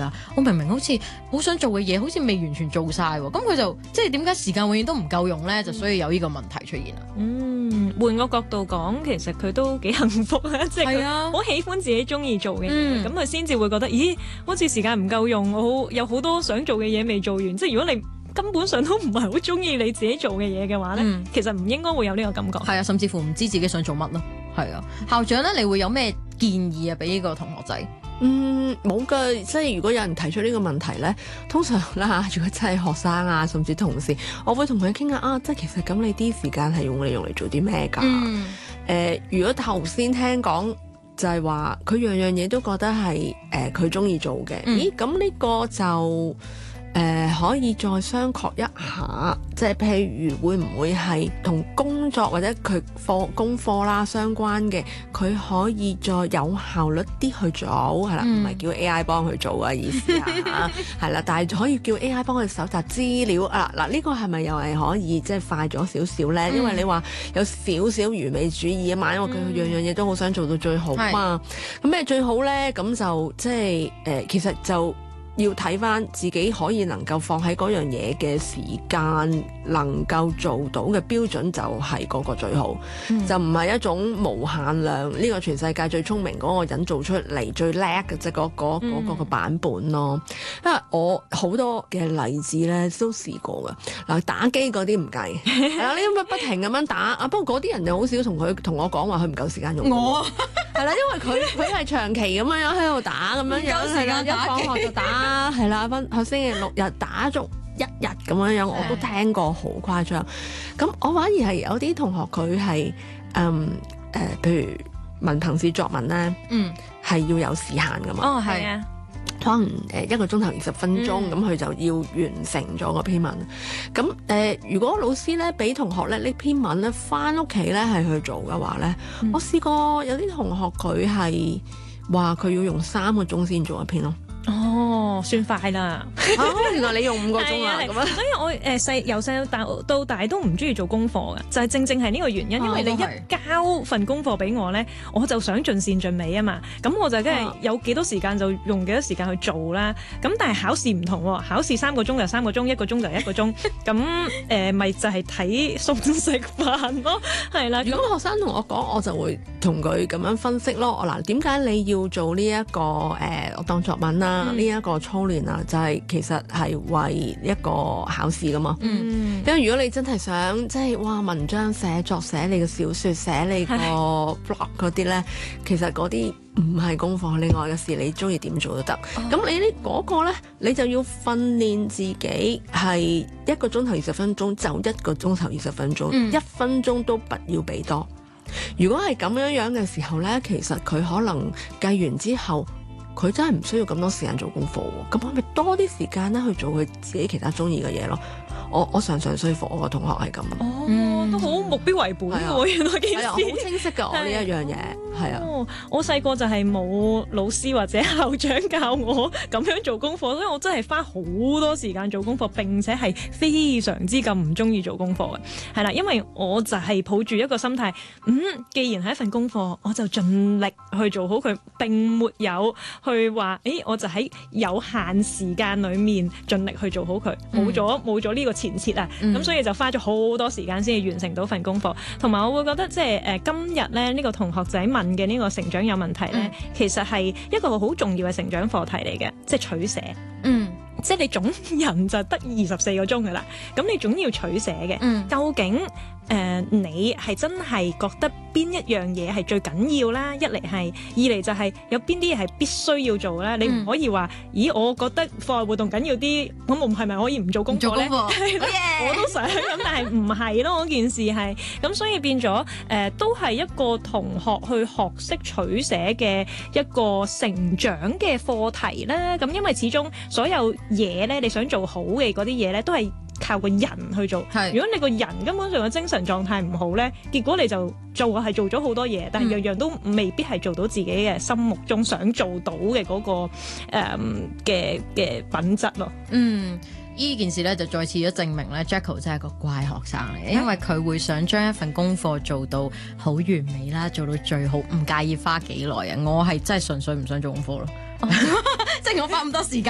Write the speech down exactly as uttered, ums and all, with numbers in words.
㗎？我明明好似好想做嘅嘢，好似未完全做晒喎。咁佢就即係點解時間永遠都唔夠用咧？就所以有呢個問題出現啦。 嗯，換個角度講，其實佢都幾幸福啊，即係佢好喜歡自己中意做嘅嘢，咁佢先至會覺得，咦，好似時間唔夠用，我好有好多想做嘅嘢未做完。即係如果你根本上都唔係好中意你自己做嘅嘢嘅話咧，嗯、其實唔應該會有呢個感覺。 係啊，甚至乎唔知自己想做乜咯。係啊，校長咧，你會有咩建議啊？俾呢個同學仔？ 嗯，冇噶，即係如果有人提出呢個問題咧，通常啦，如果真係學生啊，甚至同事，我會同佢傾下啊，即係其實咁你啲時間係用嚟用嚟做啲咩㗎？嗯，誒、呃，如果頭先聽講就係話佢樣樣嘢都覺得係誒佢中意做嘅，嗯、咦？咁呢個就。誒、呃、可以再商榷一下，即係譬如會唔會係同工作或者佢課功課啦相關嘅，佢可以再有效率啲去做，係啦，唔係、嗯、叫 A I 幫佢做嘅意思啊，係啦，但係可以叫 A I 幫佢搜集資料啊，嗱、這、呢個係咪又係可以即係快咗少少咧？嗯、因為你話有少少完美主義啊嘛，因為佢樣樣嘢都好想做到最好嘛，咁咩、嗯、最好咧？咁就即係誒、呃，其實就。要睇翻自己可以能夠放喺嗰樣嘢嘅時間能夠做到嘅標準就係嗰個最好，嗯、就唔係一種無限量呢、呢個全世界最聰明嗰個人做出嚟最叻嘅即係嗰嗰嗰個個版本咯。因為我好多嘅例子咧都試過㗎，嗱打機嗰啲唔計，係啦，你咁不停咁樣打啊，不過嗰啲人就好少同佢同我講話佢唔夠時間用。我係啦，因為佢佢係長期咁樣喺度打咁樣樣，係啦，一放學就打。啊，係啦，分佢星期六日打足一日咁樣樣，我都聽過好誇張。咁我反而係有啲同學佢係嗯誒、呃，譬如文憑試作文咧，嗯，係要有時限噶嘛。 哦，係啊， 可能誒一個鐘頭二十分鐘，咁佢、嗯、就要完成咗嗰篇文。咁誒、呃，如果老師咧俾同學咧呢篇文咧翻屋企咧係去做嘅話咧，嗯、我試過有啲同學佢係話佢要用三個鐘先做一篇咯。 哦，算快啦！ 啊，原來你用五個鐘啊，咁樣。 所以我誒細由細到到大都唔中意做功課嘅，就係、是、正正係呢個原因。哦、因為你一交份功課俾我咧，我就想盡善盡美啊嘛。咁我就梗係有幾多時間就用幾多時間去做啦。咁但係考試唔同喎，考試三個鐘就三個鐘，一個鐘就一個鐘。咁誒咪就係睇餸食飯咯，係啦。 如果學生同我講，我就會同佢咁樣分析咯。嗱，點解你要做呢、這、一個誒、呃？我當作文啦。呢一、嗯、個操練啊，就係、是、其實係為一個考試噶嘛。嗯，因為如果你真係想即係哇文章寫作寫你嘅小説寫你個 blog 嗰啲咧，其實嗰啲唔係功課，另外嘅事你中意點做都得。咁、哦、你呢嗰個咧，你就要訓練自己係一個鐘頭二十分鐘就一個鐘頭二十分鐘，嗯、一分鐘都不要俾多。如果係咁樣樣嘅時候咧，其實佢可能計完之後。佢真係唔需要咁多時間做功課喎，咁我咪多啲時間咧去做佢自己其他中意嘅嘢咯。我我常常說服我個同學係咁。哦， 嗯、都好目標為本喎，啊、原來件事。係啊，好清晰㗎，我呢一樣嘢係啊。 哦，我細個就係冇老師或者校長教我咁樣做功課，所以我真係花好多時間做功課，並且係非常之咁唔中意做功課嘅。係啦，因為我就係抱住一個心態，嗯，既然係一份功課，我就盡力去做好佢，並沒有去話，誒，我就喺有限時間裏面盡力去做好佢，冇咗冇咗呢個前設啊，咁、嗯、所以就花咗好多時間先至完成到份功課。同埋我會覺得即係誒今日咧呢、呢個同學仔問嘅呢個成長有問題咧，嗯、其實係一個好重要嘅成長課題嚟嘅，即係取捨。嗯，即係你總人就得二十四個鐘噶啦，咁你總要取捨嘅。嗯，究竟誒、呃、你係真係覺得邊一樣嘢係最緊要啦？一嚟係，二嚟就係有邊啲嘢係必須要做啦？嗯、你唔可以話，咦？我覺得課外活動緊要啲，咁我係咪可以唔做功課咧？我都想咁，但係唔係咯？嗰件事係咁，所以變咗誒、呃，都係一個同學去學識取捨嘅一個成長嘅課題啦。咁因為始終所有嘢咧，你想做好嘅嗰啲嘢咧，都係靠個人去做。是如果你個人根本上嘅精神狀態唔好咧，結果你就做係做咗好多嘢，但係樣樣都未必係做到自己嘅心目中想做到嘅嗰、嗰個誒嘅嘅品質咯。嗯。 呢件事咧就再次咗證明咧 Jacko 真係個乖學生嚟嘅，因為佢會想將一份功課做到好完美啦，做到最好，唔介意花幾耐啊！我係真係純粹唔想做功課咯，即係我花咁多時間。